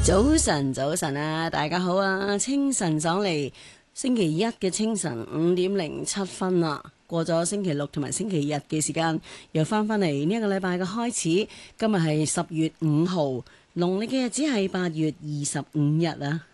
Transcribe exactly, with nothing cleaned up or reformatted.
早晨，早晨啊，大家好啊！清晨爽嚟，星期一嘅清晨五點零七分啦。過咗星期六同埋星期日嘅時間，又翻返嚟呢一個禮拜嘅開始。今日係十月五號，農曆嘅日子係八月二十五日啊。